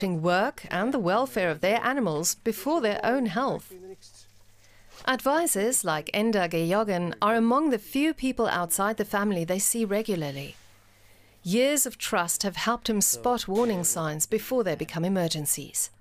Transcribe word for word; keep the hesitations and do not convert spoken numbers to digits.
work and the welfare of their animals before their own health. Advisors like Enda Geoghegan are among the few people outside the family they see regularly. Years of trust have helped him spot warning signs before they become emergencies.